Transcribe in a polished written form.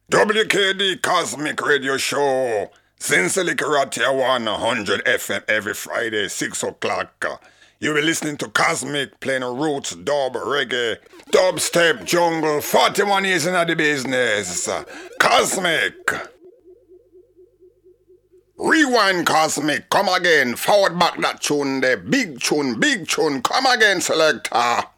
WKD Cosmic Radio Show. Sincerely Karate 100 FM every Friday, 6 o'clock. You will be listening to Cosmic playing roots, dub, reggae, dubstep, jungle. 41 years in the business. Cosmic. Rewind Cosmic. Come again. Forward back that tune there. Big tune, come again, selector.